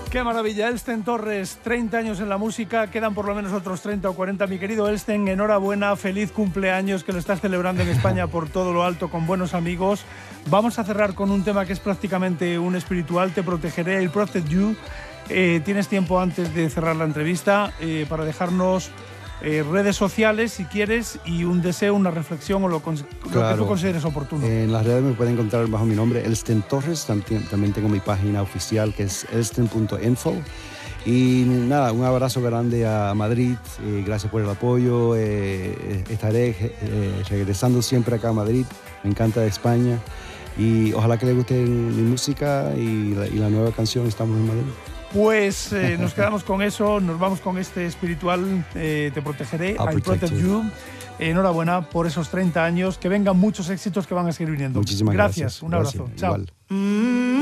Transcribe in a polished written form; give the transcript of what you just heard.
Qué maravilla, Elsten Torres, 30 años en la música, quedan por lo menos otros 30 o 40. Mi querido Elsten, enhorabuena, feliz cumpleaños, que lo estás celebrando en España por todo lo alto con buenos amigos. Vamos a cerrar con un tema que es prácticamente un espiritual, Te protegeré, el Protect You. Tienes tiempo antes de cerrar la entrevista para dejarnos redes sociales, si quieres, y un deseo, una reflexión o lo que tú consideres oportuno. En las redes me pueden encontrar bajo mi nombre, Elsten Torres. También tengo mi página oficial, que es elsten.info. Y nada, un abrazo grande a Madrid. Gracias por el apoyo. Estaré regresando siempre acá a Madrid. Me encanta España. Y ojalá que les guste mi música y la nueva canción Estamos en Madrid. Pues nos quedamos con eso, nos vamos con este espiritual, Te protegeré, I Protect You. Enhorabuena por esos 30 años, que vengan muchos éxitos que van a seguir viniendo. Muchísimas gracias. Un abrazo. Gracias. Chao. Igual.